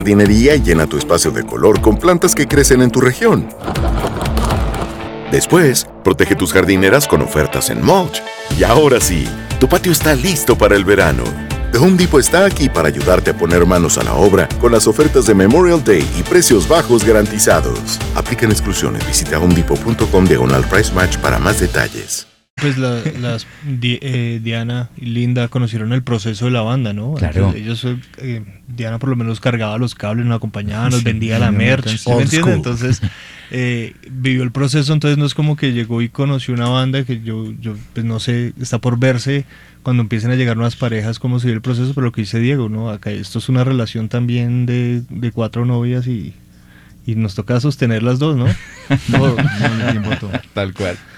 jardinería y llena tu espacio de color con plantas que crecen en tu región. Después, protege tus jardineras con ofertas en mulch. Y ahora sí, tu patio está listo para el verano. The Home Depot está aquí para ayudarte a poner manos a la obra con las ofertas de Memorial Day y precios bajos garantizados. Aplican exclusiones. Visita homedepot.com/price match para más detalles. Pues Diana y Linda conocieron el proceso de la banda, ¿no? Claro. Ellos, Diana por lo menos cargaba los cables, nos acompañaba, nos vendía la merch, ¿sí me entiendes? Entonces vivió el proceso, entonces no es como que llegó y conoció una banda que yo pues no sé, está por verse cuando empiecen a llegar nuevas parejas cómo se dio el proceso, pero lo que dice Diego, ¿no? Acá esto es una relación también de 4 novias y nos toca sostener las dos, ¿no? Todo, el tiempo todo. Tal cual.